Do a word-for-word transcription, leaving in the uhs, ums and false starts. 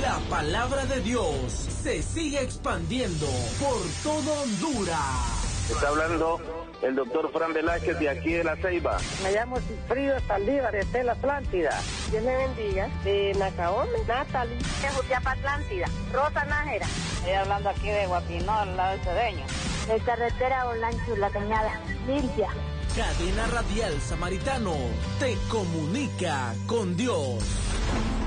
La palabra de Dios se sigue expandiendo por todo Honduras. Está hablando el doctor Fran Velázquez de aquí de La Ceiba. Me llamo Cifrido Saldívar, de la Atlántida. Dios me bendiga. De Nacaome, Natalie. De Jutiapa, Atlántida. Rosa Nájera. Estoy hablando aquí de Guapinol, al lado de Cedeño. De carretera Olancho, La Cañada, Limpia. Cadena Radial Samaritano te comunica con Dios.